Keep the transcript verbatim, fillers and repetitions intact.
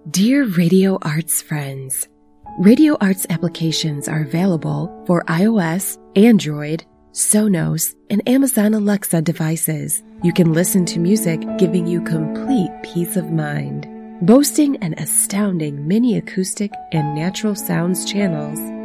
Dear Radio Arts friends, Radio Arts applications are available for iOS, Android, Sonos, and Amazon Alexa devices. You can listen to music giving you complete peace of mind. Boasting an astounding mini acoustic and natural sounds channels,